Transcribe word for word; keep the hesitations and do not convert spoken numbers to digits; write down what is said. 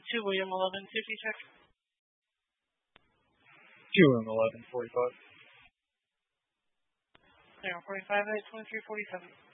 two William eleven, safety check. two William eleven, forty-five. Zero forty-five at twenty-three forty-seven.